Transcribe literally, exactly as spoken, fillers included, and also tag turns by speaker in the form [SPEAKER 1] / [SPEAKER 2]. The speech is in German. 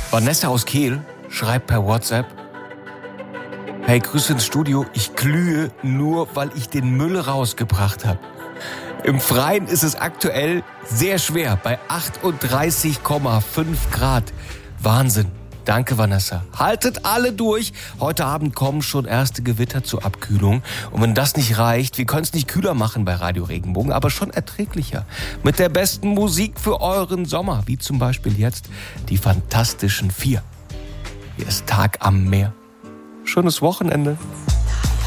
[SPEAKER 1] Vanessa aus Kehl schreibt per WhatsApp: Hey, Grüße ins Studio, ich glühe nur, weil ich den Müll rausgebracht habe. Im Freien ist es aktuell sehr schwer, bei achtunddreißig Komma fünf Grad. Wahnsinn. Danke, Vanessa. Haltet alle durch. Heute Abend kommen schon erste Gewitter zur Abkühlung. Und wenn das nicht reicht, wir können es nicht kühler machen bei Radio Regenbogen, aber schon erträglicher. Mit der besten Musik für euren Sommer, wie zum Beispiel jetzt die Fantastischen Vier. Hier ist Tag am Meer. Schönes Wochenende.